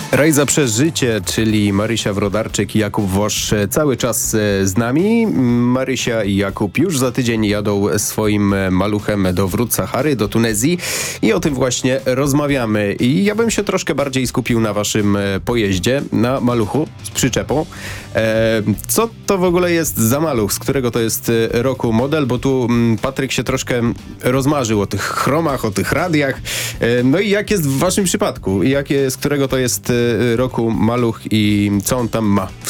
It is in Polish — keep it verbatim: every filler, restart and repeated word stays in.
Raj za przeżycie, czyli Marysia Wrodarczyk i Jakub Wosz cały czas z nami. Marysia i Jakub już za tydzień jadą swoim maluchem do Wrót Sahary, do Tunezji i o tym właśnie rozmawiamy. I ja bym się troszkę bardziej skupił na waszym pojeździe, na maluchu z przyczepą. E, co to w ogóle jest za maluch? Z którego to jest roku model? Bo tu Patryk się troszkę rozmarzył o tych chromach, o tych radiach. E, no i jak jest w waszym przypadku? I jakie, z którego to jest roku maluch i co on tam ma